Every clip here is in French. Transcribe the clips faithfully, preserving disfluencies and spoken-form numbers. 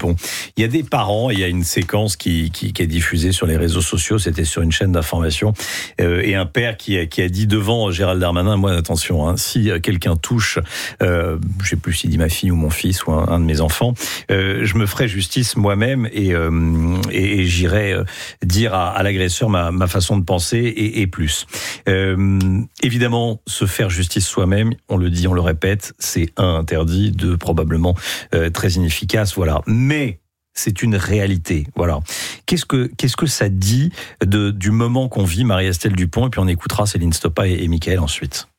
Dupont. Il y a des parents, il y a une séquence qui, qui, qui est diffusée sur les réseaux sociaux, c'était sur une chaîne d'information, euh, et un père qui a, qui a dit devant Gérald Darmanin, moi attention, hein, si quelqu'un touche, euh, je sais plus s'il dit ma fille ou mon fils ou un, un de mes enfants, euh, je me ferai justice moi-même et, euh, et, et j'irai dire à, à l'agresseur ma, ma façon de penser et, et plus. Euh, évidemment, se faire justice soi-même, on le dit, on le répète, c'est un interdit, deux probablement euh, très inefficace, voilà. Mais c'est une réalité, voilà. Qu'est-ce que qu'est-ce que ça dit de du moment qu'on vit, Marie-Estelle Dupont, et puis on écoutera Céline Stoppa et, et Mickaël ensuite.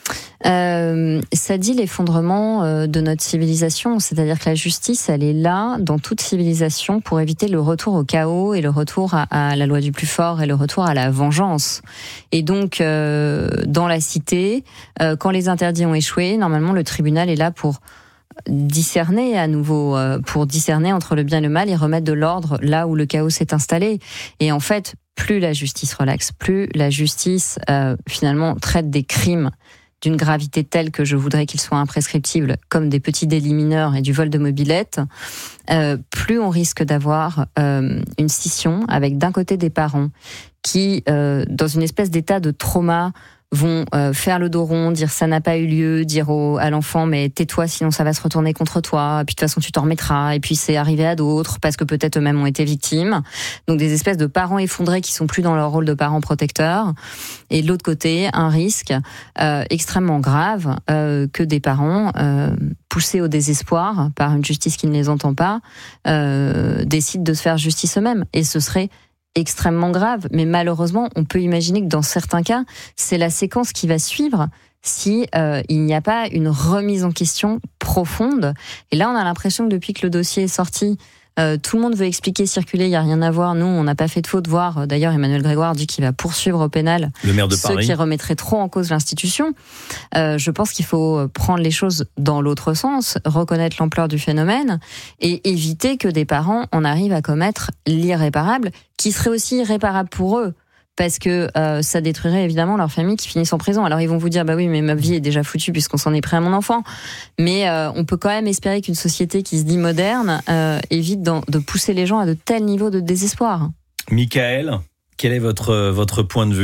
Euh, ça dit l'effondrement euh, de notre civilisation, c'est-à-dire que la justice, elle est là dans toute civilisation pour éviter le retour au chaos et le retour à, à la loi du plus fort et le retour à la vengeance. Et donc, euh, dans la cité, euh, quand les interdits ont échoué, normalement, le tribunal est là pour discerner à nouveau, euh, pour discerner entre le bien et le mal et remettre de l'ordre là où le chaos s'est installé. Et en fait, plus la justice relaxe, plus la justice euh, finalement traite des crimes d'une gravité telle que je voudrais qu'ils soient imprescriptibles, comme des petits délits mineurs et du vol de mobylettes, euh, plus on risque d'avoir euh, une scission avec d'un côté des parents qui, euh, dans une espèce d'état de trauma, vont euh, faire le dos rond, dire ça n'a pas eu lieu, dire au, à l'enfant mais tais-toi sinon ça va se retourner contre toi, et puis de toute façon tu t'en remettras, et puis c'est arrivé à d'autres parce que peut-être eux-mêmes ont été victimes. Donc des espèces de parents effondrés qui sont plus dans leur rôle de parents protecteurs, et de l'autre côté un risque euh, extrêmement grave euh, que des parents euh, poussés au désespoir par une justice qui ne les entend pas euh, décident de se faire justice eux-mêmes, et ce serait extrêmement grave, mais malheureusement, on peut imaginer que dans certains cas, c'est la séquence qui va suivre si euh, il n'y a pas une remise en question profonde. Et là, on a l'impression que depuis que le dossier est sorti, euh, tout le monde veut expliquer, circuler, il n'y a rien à voir. Nous, on n'a pas fait de faute, voir. D'ailleurs, Emmanuel Grégoire dit qu'il va poursuivre au pénal le maire de ceux Paris. qui remettraient trop en cause l'institution. Euh, je pense qu'il faut prendre les choses dans l'autre sens, reconnaître l'ampleur du phénomène et éviter que des parents en arrivent à commettre l'irréparable, qui serait aussi irréparable pour eux, parce que euh, ça détruirait évidemment leur famille qui finissent en prison. Alors ils vont vous dire, bah oui, mais ma vie est déjà foutue puisqu'on s'en est pris à mon enfant. Mais euh, on peut quand même espérer qu'une société qui se dit moderne euh, évite d'en, de pousser les gens à de tels niveaux de désespoir. Mickaël, quel est votre, votre point de vue ?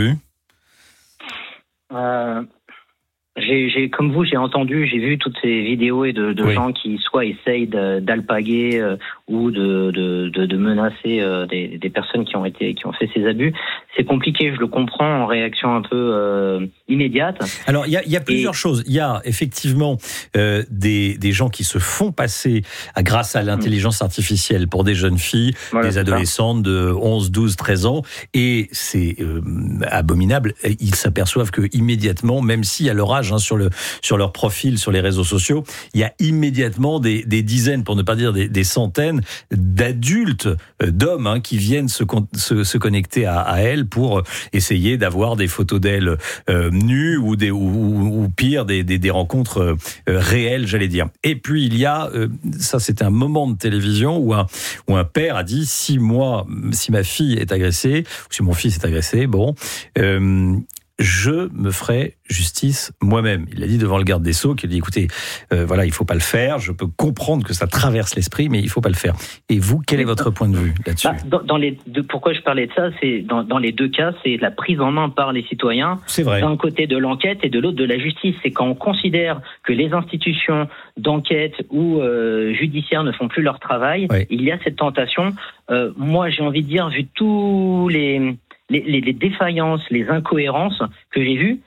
euh, j'ai, j'ai, Comme vous, j'ai entendu, j'ai vu toutes ces vidéos et de, de oui. gens qui soit essayent de, d'alpaguer euh, ou de, de, de, de menacer euh, des, des personnes qui ont été, qui ont fait ces abus. C'est compliqué, je le comprends, en réaction un peu euh, immédiate. Alors, il y a, y a plusieurs et... choses. Il y a effectivement euh, des, des gens qui se font passer, à, grâce à l'intelligence artificielle, pour des jeunes filles, voilà, des adolescentes ça. de onze, douze, treize ans, et c'est euh, abominable. Ils s'aperçoivent que immédiatement, même si à leur âge, hein, sur, le, sur leur profil, sur les réseaux sociaux, il y a immédiatement des, des dizaines, pour ne pas dire des, des centaines, d'adultes, euh, d'hommes, hein, qui viennent se, se, se connecter à, à elles pour essayer d'avoir des photos d'elles euh, nues ou, des, ou, ou, ou pire, des, des, des rencontres euh, réelles, j'allais dire. Et puis il y a, euh, ça c'était un moment de télévision où un, où un père a dit, si moi, si ma fille est agressée, ou si mon fils est agressé, bon, euh, je me ferai justice moi-même. Il l'a dit devant le garde des Sceaux, qu'il dit, écoutez, euh, voilà, il faut pas le faire, je peux comprendre que ça traverse l'esprit, mais il faut pas le faire. Et vous, quel est votre point de vue là-dessus ? bah, dans, dans les deux, pourquoi je parlais de ça, c'est dans, dans les deux cas, c'est la prise en main par les citoyens, c'est vrai. D'un côté de l'enquête et de l'autre de la justice. C'est quand on considère que les institutions d'enquête ou euh, judiciaires ne font plus leur travail, oui. Il y a cette tentation. Euh, moi, j'ai envie de dire, vu tous les... Les, les, les défaillances, les incohérences que j'ai vues,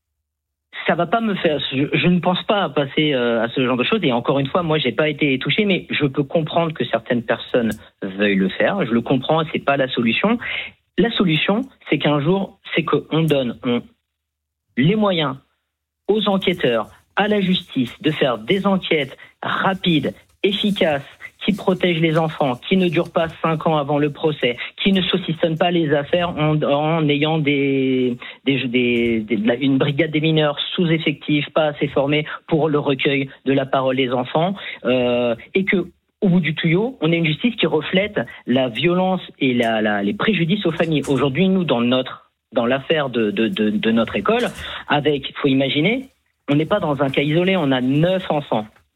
ça va pas me faire. Je, je ne pense pas à passer euh, à ce genre de choses. Et encore une fois, moi, j'ai pas été touché, mais je peux comprendre que certaines personnes veuillent le faire. Je le comprends, c'est pas la solution. La solution, c'est qu'un jour, c'est qu'on donne on, les moyens aux enquêteurs, à la justice, de faire des enquêtes rapides, efficaces, qui protègent les enfants, qui ne durent pas cinq ans avant le procès, qui ne saucissonnent pas les affaires en, en ayant des, des, des, des, une brigade des mineurs sous-effectifs, pas assez formés pour le recueil de la parole des enfants, euh, et que au bout du tuyau, on a une justice qui reflète la violence et la, la, les préjudices aux familles. Aujourd'hui, nous, dans notre, dans l'affaire de, de, de, de notre école, avec, il faut imaginer, on n'est pas dans un cas isolé, on a neuf enfants.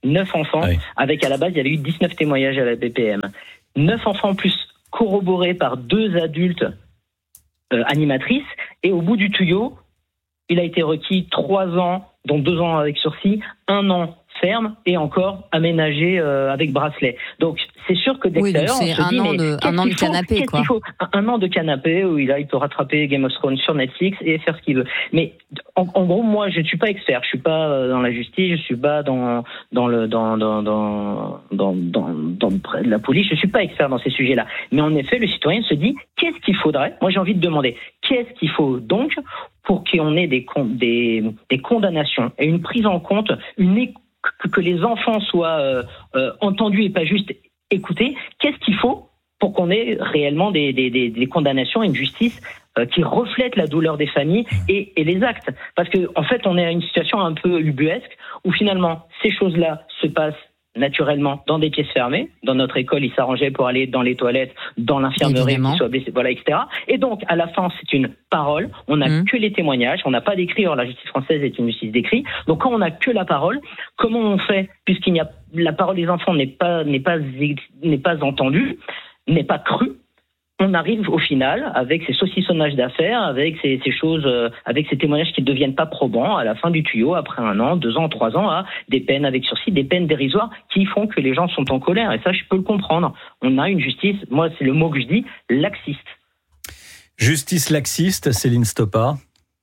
neuf enfants, oui. avec à la base, il y avait eu dix-neuf témoignages à la B P M. neuf enfants plus corroborés par deux adultes euh, animatrices, et au bout du tuyau, il a été requis trois ans, dont deux ans avec sursis, un an ferme et encore aménagé euh, avec bracelet. Donc c'est sûr que d'extérieur, oui, on se dit mais de, un an de canapé, qu'est-ce quoi. qu'il faut un, un an de canapé où il, a, il peut rattraper Game of Thrones sur Netflix et faire ce qu'il veut. Mais en, en gros, moi, je ne suis pas expert. Je suis pas dans la justice. Je suis pas dans dans le dans dans dans dans dans, dans la police. Je suis pas expert dans ces sujets-là. Mais en effet, le citoyen se dit qu'est-ce qu'il faudrait. Moi, j'ai envie de demander qu'est-ce qu'il faut donc pour qu'on ait des des des condamnations et une prise en compte, une écoute, Que, que les enfants soient euh, euh, entendus et pas juste écoutés. Qu'est-ce qu'il faut pour qu'on ait réellement des, des, des, des condamnations et une justice euh, qui reflète la douleur des familles et, et les actes? Parce que en fait, on est à une situation un peu ubuesque où finalement ces choses-là se passent naturellement dans des pièces fermées. Dans notre école, ils s'arrangeaient pour aller dans les toilettes, dans l'infirmerie, qu'ils soient blessés, voilà, et cetera. Et donc, à la fin, c'est une parole. On n'a mmh. que les témoignages. On n'a pas d'écrit. Or, la justice française est une justice d'écrit. Donc, quand on n'a que la parole, comment on fait, puisqu'il n'y a, la parole des enfants n'est pas, n'est pas, n'est pas entendue, n'est pas crue, on arrive au final avec ces saucissonnages d'affaires, avec ces, ces choses, euh, avec ces témoignages qui ne deviennent pas probants à la fin du tuyau, après un an, deux ans, trois ans, à des peines avec sursis, des peines dérisoires qui font que les gens sont en colère. Et ça, je peux le comprendre. On a une justice, moi, c'est le mot que je dis, laxiste. Justice laxiste, Céline Stoppa.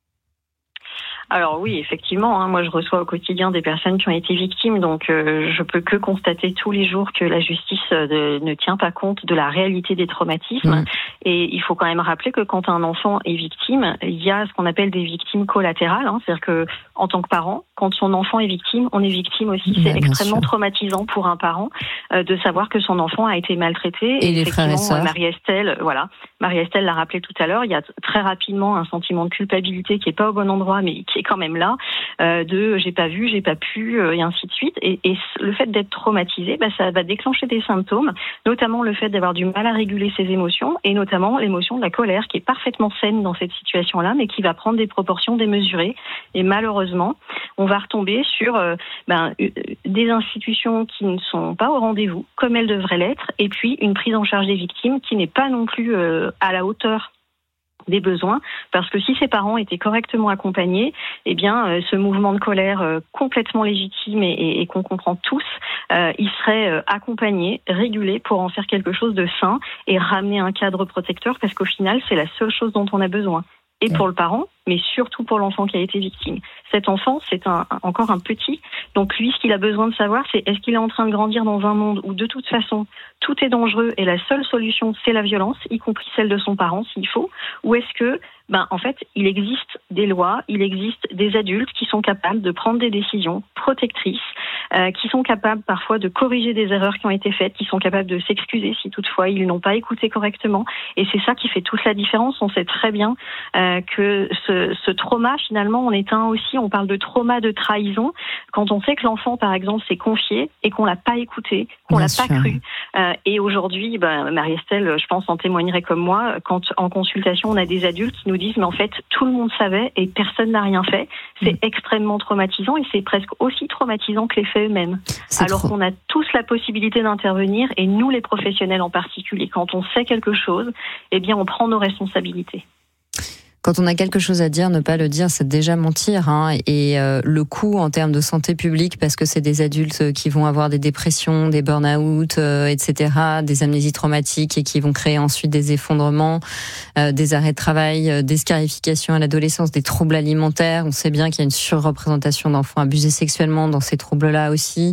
Alors oui, effectivement, hein, moi je reçois au quotidien des personnes qui ont été victimes, donc euh, je peux que constater tous les jours que la justice euh, ne tient pas compte de la réalité des traumatismes. Mmh. Et il faut quand même rappeler que quand un enfant est victime, il y a ce qu'on appelle des victimes collatérales, hein, c'est-à-dire que en tant que parent, quand son enfant est victime, on est victime aussi. C'est ouais, extrêmement sûr. traumatisant pour un parent euh, de savoir que son enfant a été maltraité. Et, et les frères et sœurs. Marie-Estelle, voilà, Marie-Estelle l'a rappelé tout à l'heure, il y a très rapidement un sentiment de culpabilité qui est pas au bon endroit, mais qui est quand même là, euh, de j'ai pas vu, j'ai pas pu, euh, et ainsi de suite. Et, et le fait d'être traumatisé, bah, ça va déclencher des symptômes, notamment le fait d'avoir du mal à réguler ses émotions, et notamment l'émotion de la colère, qui est parfaitement saine dans cette situation-là, mais qui va prendre des proportions démesurées. Et malheureusement, on va retomber sur euh, ben, des institutions qui ne sont pas au rendez-vous, comme elles devraient l'être, et puis une prise en charge des victimes qui n'est pas non plus euh, à la hauteur des besoins, parce que si ces parents étaient correctement accompagnés, eh bien, euh, ce mouvement de colère euh, complètement légitime et, et, et qu'on comprend tous, euh, il serait euh, accompagné, régulé pour en faire quelque chose de sain et ramener un cadre protecteur, parce qu'au final, c'est la seule chose dont on a besoin. Et pour le parent, mais surtout pour l'enfant qui a été victime. Cet enfant, c'est un, encore un petit. Donc lui, ce qu'il a besoin de savoir, c'est est-ce qu'il est en train de grandir dans un monde où de toute façon, tout est dangereux et la seule solution, c'est la violence, y compris celle de son parent, s'il faut, ou est-ce que, ben, en fait, il existe des lois, il existe des adultes qui sont capables de prendre des décisions protectrices, euh, qui sont capables parfois de corriger des erreurs qui ont été faites, qui sont capables de s'excuser si toutefois ils n'ont pas écouté correctement. Et c'est ça qui fait toute la différence. On sait très bien euh, que ce, ce trauma, finalement, on est un aussi, on parle de trauma de trahison, quand on sait que l'enfant, par exemple, s'est confié et qu'on l'a pas écouté, qu'on bien l'a sûr. pas cru. Euh, et aujourd'hui, ben, Marie-Estelle, je pense, en témoignerait comme moi, quand en consultation, on a des adultes qui nous disent, mais en fait, tout le monde savait et personne n'a rien fait. C'est mmh. extrêmement traumatisant et c'est presque aussi traumatisant que les faits eux-mêmes. C'est Alors trop. qu'on a tous la possibilité d'intervenir, et nous, les professionnels en particulier, quand on sait quelque chose, eh bien, on prend nos responsabilités. Quand on a quelque chose à dire, ne pas le dire, c'est déjà mentir. Hein. Et euh, le coût en termes de santé publique, parce que c'est des adultes qui vont avoir des dépressions, des burn-out, euh, et cetera, des amnésies traumatiques, et qui vont créer ensuite des effondrements, euh, des arrêts de travail, euh, des scarifications à l'adolescence, des troubles alimentaires. On sait bien qu'il y a une surreprésentation d'enfants abusés sexuellement dans ces troubles-là aussi.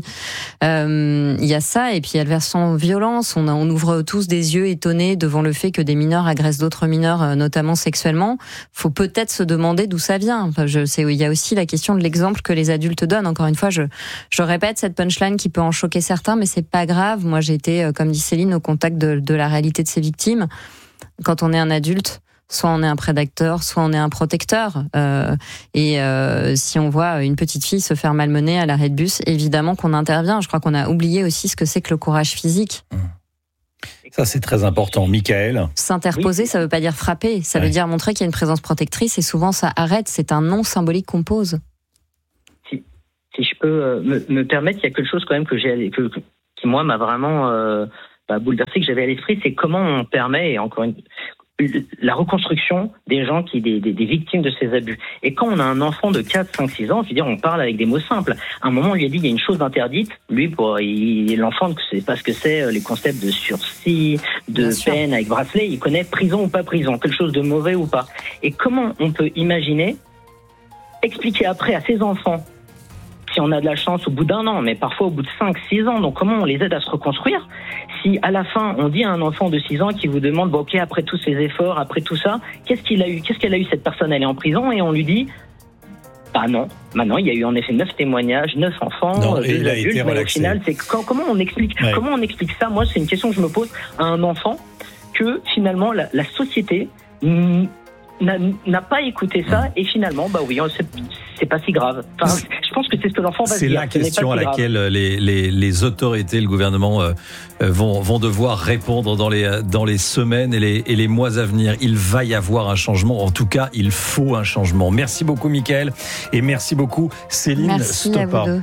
Euh, il y a ça, et puis il y a le versant violence. On, a, on ouvre tous des yeux étonnés devant le fait que des mineurs agressent d'autres mineurs, euh, notamment sexuellement. Faut peut-être se demander d'où ça vient. Enfin, je sais, il y a aussi la question de l'exemple que les adultes donnent. Encore une fois, je, je répète cette punchline qui peut en choquer certains, mais c'est pas grave. Moi, j'ai été, comme dit Céline, au contact de, de la réalité de ces victimes. Quand on est un adulte, soit on est un prédateur, soit on est un protecteur. Euh, et euh, si on voit une petite fille se faire malmener à l'arrêt de bus, évidemment qu'on intervient. Je crois qu'on a oublié aussi ce que c'est que le courage physique. Mmh. Ça, c'est très important. Michael. S'interposer, oui. Ça ne veut pas dire frapper. Ça ouais. veut dire montrer qu'il y a une présence protectrice, et souvent, ça arrête. C'est un nom symbolique qu'on pose. Si, si je peux euh, me, me permettre, il y a quelque chose quand même que j'ai, que, que qui moi m'a vraiment euh, bah, bouleversé, que j'avais à l'esprit, c'est comment on permet, et encore une la reconstruction des gens qui des, des, des victimes de ces abus. Et quand on a un enfant de quatre, cinq, six ans, je veux dire, on parle avec des mots simples. À un moment, on lui a dit il y a une chose interdite. Lui, pour il, l'enfant, ne sait pas ce que c'est les concepts de sursis, de peine avec bracelet. Il connaît prison ou pas prison, quelque chose de mauvais ou pas. Et comment on peut imaginer expliquer après à ses enfants, si on a de la chance, au bout d'un an, mais parfois au bout de cinq, six ans. Donc comment on les aide à se reconstruire? Si à la fin, on dit à un enfant de six ans qui vous demande, bon, ok, après tous ces efforts, après tout ça, qu'est-ce qu'il a eu, qu'est-ce qu'elle a eu cette personne? Elle est en prison, et on lui dit, bah non, maintenant il y a eu en effet neuf témoignages, neuf enfants, non, deux il adultes, mais au final, c'est quand, comment on explique, ouais. comment on explique ça? Moi, c'est une question que je me pose à un enfant, que finalement la, la société mm, N'a, n'a pas écouté ça, et finalement, bah oui, c'est, c'est pas si grave. Enfin, je pense que c'est ce que l'enfant va c'est dire. C'est la question à laquelle les, les, les autorités, le gouvernement euh, vont, vont devoir répondre dans les, dans les semaines et les, et les mois à venir. Il va y avoir un changement. En tout cas, il faut un changement. Merci beaucoup, Mickaël, et merci beaucoup, Céline merci Stoppa. À vous deux.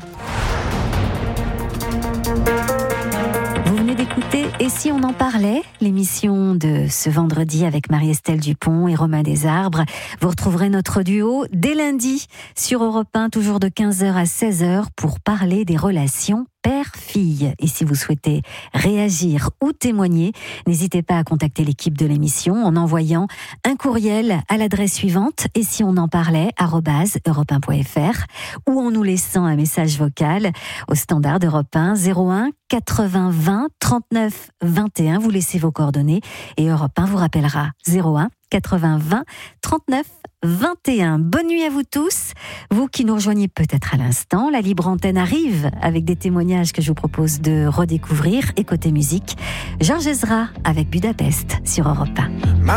Et si on en parlait, l'émission de ce vendredi avec Marie-Estelle Dupont et Romain Desarbres. Vous retrouverez notre duo dès lundi sur Europe un, toujours de quinze heures à seize heures, pour parler des relations père-fille. Et si vous souhaitez réagir ou témoigner, n'hésitez pas à contacter l'équipe de l'émission en envoyant un courriel à l'adresse suivante, et si on en parlait, arobase europe un point f r, ou en nous laissant un message vocal au standard d'Europe un, zéro un quatre-vingts vingt trente-neuf vingt et un. Vous laissez vos coordonnées et Europe un vous rappellera. zéro un quatre-vingts vingt trente-neuf vingt et un. Bonne nuit à vous tous. Vous qui nous rejoignez peut-être à l'instant, la libre antenne arrive avec des témoignages que je vous propose de redécouvrir. Et côté musique, Georges Ezra avec Budapest sur Europe un.